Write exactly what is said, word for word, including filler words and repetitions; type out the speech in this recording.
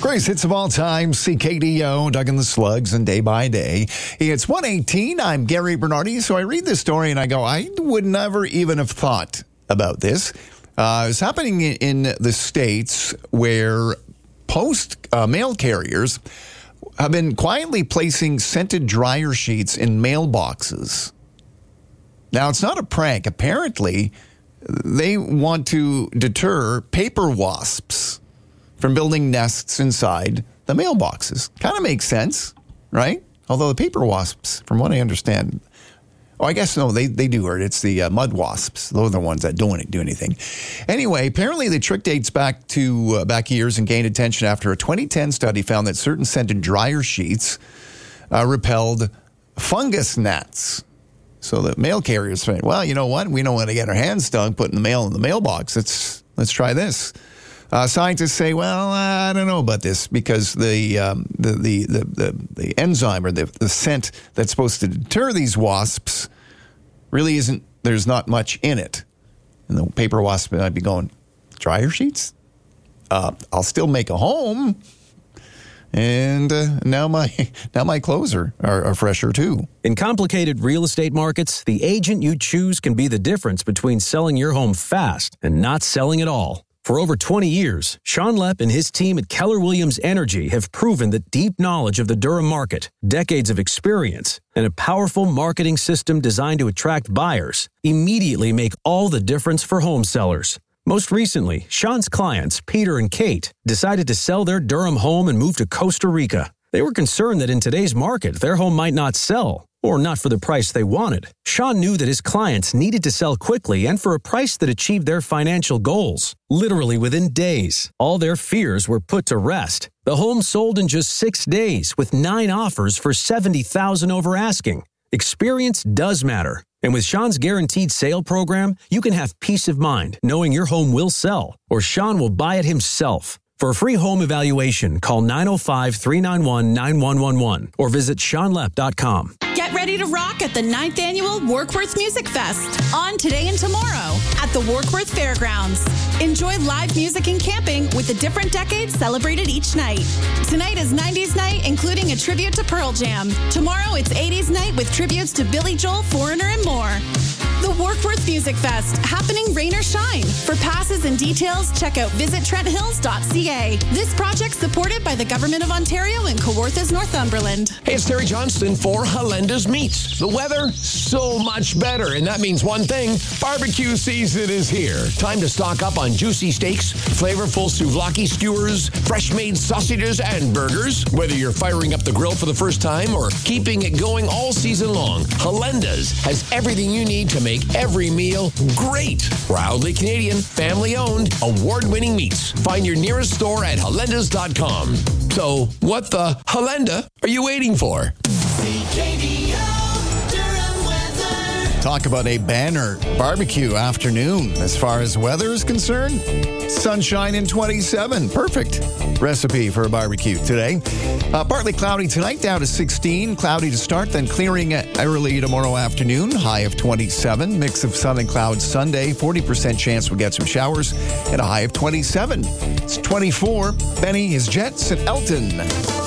Greatest hits of all time, C K D O, Doug and the Slugs, and Day by Day. It's one eighteen. I'm Gary Bernardi. So I read this story and I go, I would never even have thought about this. Uh, it's happening in the States where post uh, mail carriers have been quietly placing scented dryer sheets in mailboxes. Now, it's not a prank. Apparently, they want to deter paper wasps from building nests inside the mailboxes. Kind of makes sense, right? Although the paper wasps, from what I understand, oh, I guess no, they, they do hurt. It's the uh, mud wasps. Those are the ones that don't do anything. Anyway, apparently the trick dates back to uh, back years and gained attention after a twenty ten study found that certain scented dryer sheets uh, repelled fungus gnats. So the mail carriers said, well, you know what? We don't want to get our hands stung putting the mail in the mailbox. Let's, let's try this. Uh, scientists say, well, I don't know about this because the um, the, the, the, the, the enzyme or the, the scent that's supposed to deter these wasps really isn't, there's not much in it. And the paper wasp might be going, dryer sheets? Uh, I'll still make a home. And uh, now my now my clothes are, are, are fresher, too. In complicated real estate markets, the agent you choose can be the difference between selling your home fast and not selling at all. For over twenty years, Sean Lepp and his team at Keller Williams Energy have proven that deep knowledge of the Durham market, decades of experience, and a powerful marketing system designed to attract buyers immediately make all the difference for home sellers. Most recently, Sean's clients, Peter and Kate, decided to sell their Durham home and move to Costa Rica. They were concerned that in today's market, their home might not sell, or not for the price they wanted. Sean knew that his clients needed to sell quickly and for a price that achieved their financial goals. Literally within days, all their fears were put to rest. The home sold in just six days with nine offers for seventy thousand dollars over asking. Experience does matter. And with Sean's Guaranteed Sale program, you can have peace of mind knowing your home will sell, or Sean will buy it himself. For a free home evaluation, call nine oh five, three nine one, nine one one one or visit sean lepp dot com. Get ready to rock at the ninth Annual Warkworth Music Fest on today and tomorrow at the Warkworth Fairgrounds. Enjoy live music and camping with the different decades celebrated each night. Tonight is nineties night, including a tribute to Pearl Jam. Tomorrow it's eighties night with tributes to Billy Joel, Foreigner, and more. The Warkworth Music Fest, happening rain or shine. For passes and details, check out visit trent hills dot c a. This project supported by the Government of Ontario and Kawarthas, Northumberland. Hey, it's Terry Johnston for Halenda's Meats. The weather, so much better, and that means one thing, barbecue season is here. Time to stock up on juicy steaks, flavorful souvlaki skewers, fresh-made sausages, and burgers. Whether you're firing up the grill for the first time or keeping it going all season long, Halenda's has everything you need to make every meal great. Proudly Canadian, family-owned, award-winning meats. Find your nearest store at halendas dot com. So, what the Halenda are you waiting for? Talk about a banner barbecue afternoon. As far as weather is concerned, sunshine in twenty-seven. Perfect recipe for a barbecue today. Uh, partly cloudy tonight, down to sixteen. Cloudy to start, then clearing early tomorrow afternoon. High of twenty-seven. Mix of sun and clouds Sunday. forty percent chance we'll get some showers and a high of twenty-seven. It's twenty-four. Benny, his Jets, and Elton.